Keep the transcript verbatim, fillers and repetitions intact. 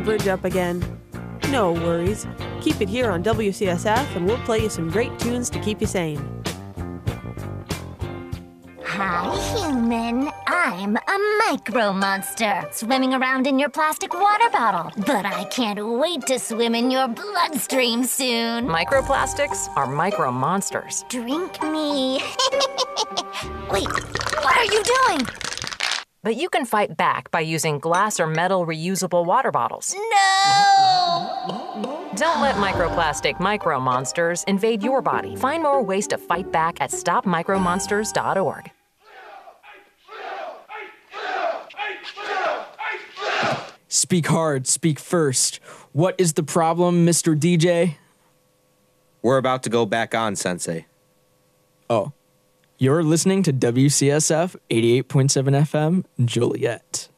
Bridge up again. No worries. Keep it here on W C S F and we'll play you some great tunes to keep you sane. Hi, human. I'm a micro monster, swimming around in your plastic water bottle. But I can't wait to swim in your bloodstream soon. Microplastics are micro monsters. Drink me. Wait, what are you doing? But you can fight back by using glass or metal reusable water bottles. No! Don't let microplastic micro monsters invade your body. Find more ways to fight back at stop micro monsters dot org. Speak hard, speak first. What is the problem, Mister D J? We're about to go back on, Sensei. Oh, you're listening to W C S F eighty-eight point seven F M, Joliet.